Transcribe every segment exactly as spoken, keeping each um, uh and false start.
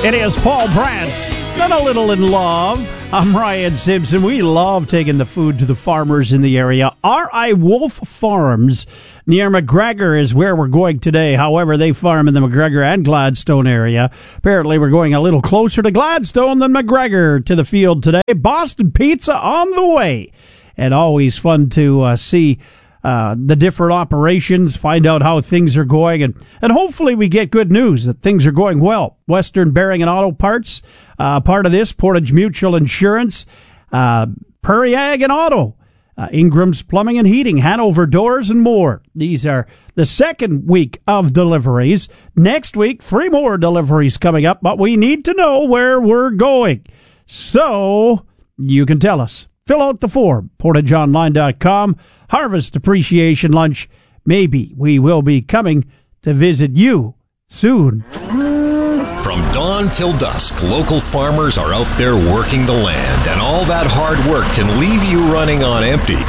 It is Paul Brandt and A Little in Love. I'm Ryan Simpson. We love taking the food to the farmers in the area. R I. Wolf Farms near McGregor is where we're going today. However, they farm in the McGregor and Gladstone area. Apparently, we're going a little closer to Gladstone than McGregor to the field today. Boston Pizza on the way. And always fun to uh, see Uh, the different operations, find out how things are going, and, and hopefully we get good news that things are going well. Western Bearing and Auto Parts, uh, part of this, Portage Mutual Insurance, uh, Prairie Ag and Auto, uh, Ingram's Plumbing and Heating, Hanover Doors, and more. These are the second week of deliveries. Next week, three more deliveries coming up, but we need to know where we're going. So, you can tell us. Fill out the form, portage online dot com. Harvest Appreciation Lunch. Maybe we will be coming to visit you soon. From dawn till dusk, local farmers are out there working the land, and all that hard work can leave you running on empty.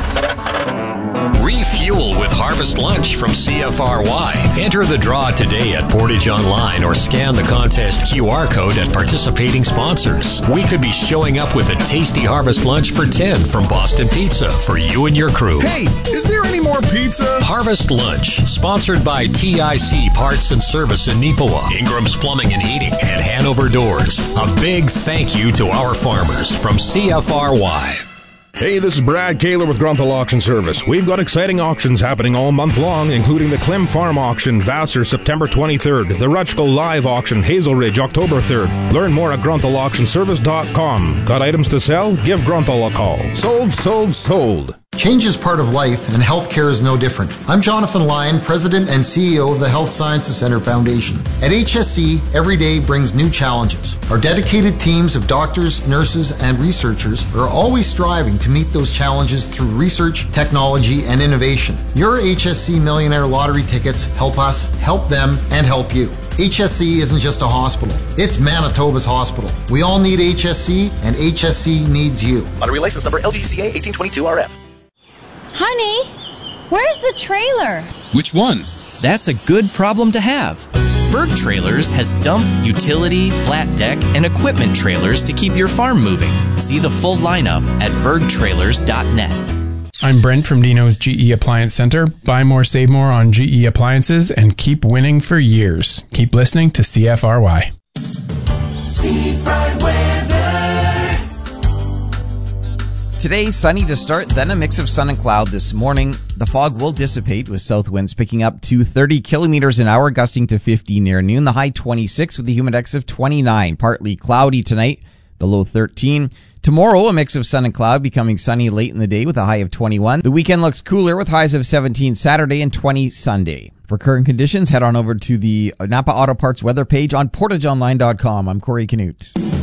Refuel with Harvest Lunch from C F R Y. Enter the draw today at Portage Online or scan the contest Q R code at participating sponsors. We could be showing up with a tasty Harvest Lunch for ten from Boston Pizza for you and your crew. Hey, is there any more pizza? Harvest Lunch, sponsored by T I C Parts and Service in Neepawa, Ingram's Plumbing and Heating, and Hanover Doors. A big thank you to our farmers from C F R Y. Hey, this is Brad Kaler with Grunthal Auction Service. We've got exciting auctions happening all month long, including the Clem Farm Auction, Vassar, September twenty-third, the Rutschko Live Auction, Hazel Ridge, October third. Learn more at grunthal auction service dot com. Got items to sell? Give Grunthal a call. Sold, sold, sold. Change is part of life, and healthcare is no different. I'm Jonathan Lyon, President and C E O of the Health Sciences Center Foundation. At H S C, every day brings new challenges. Our dedicated teams of doctors, nurses, and researchers are always striving to meet those challenges through research, technology, and innovation. Your H S C Millionaire Lottery tickets help us, help them, and help you. H S C isn't just a hospital. It's Manitoba's hospital. We all need H S C, and H S C needs you. Lottery license number L G C A eighteen twenty-two R F. Honey, where's the trailer? Which one? That's a good problem to have. Berg Trailers has dump, utility, flat deck, and equipment trailers to keep your farm moving. See the full lineup at berg trailers dot net. I'm Brent from Dino's G E Appliance Center. Buy more, save more on G E appliances and keep winning for years. Keep listening to C F R Y. Steve Bright weather. Today, sunny to start, then a mix of sun and cloud this morning. The fog will dissipate with south winds picking up to thirty kilometers an hour, gusting to fifty near noon. The high twenty-six with the humidex of twenty-nine. Partly cloudy tonight, the low thirteen. Tomorrow, a mix of sun and cloud, becoming sunny late in the day with a high of twenty-one. The weekend looks cooler with highs of seventeen Saturday and twenty Sunday. For current conditions, head on over to the Napa Auto Parts weather page on portage online dot com. I'm Corey Canute.